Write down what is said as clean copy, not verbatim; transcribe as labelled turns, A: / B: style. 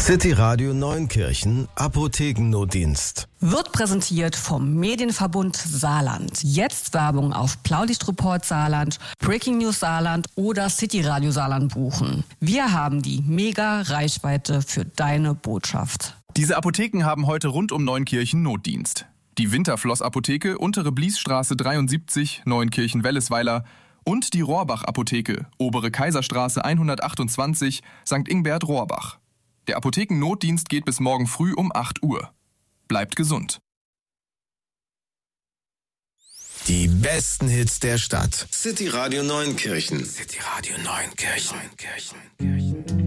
A: City Radio Neunkirchen Apothekennotdienst.
B: Wird präsentiert vom Medienverbund Saarland. Jetzt Werbung auf Blaulichtreport Saarland, Breaking News Saarland oder City Radio Saarland buchen. Wir haben die Mega-Reichweite für deine Botschaft.
C: Diese Apotheken haben heute rund um Neunkirchen Notdienst. Die Winterfloss-Apotheke, Untere Bliesstraße 73, Neunkirchen-Wellesweiler und die Rohrbach-Apotheke, Obere Kaiserstraße 128, St. Ingbert-Rohrbach. Der Apothekennotdienst geht bis morgen früh um 8 Uhr. Bleibt gesund.
A: Die besten Hits der Stadt. City Radio Neunkirchen. City Radio Neunkirchen.